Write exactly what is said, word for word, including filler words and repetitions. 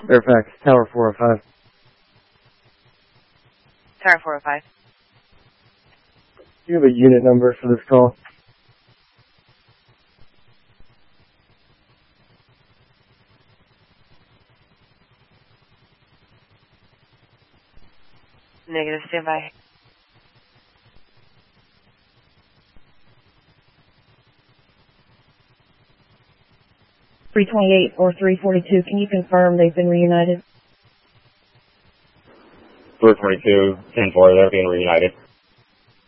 Fairfax, Tower four oh five. Tower four oh five. Do you have a unit number for this call? Negative, stand by. three twenty-eight or three forty-two, can you confirm they've been reunited? three twenty-two, ten four, they're being reunited.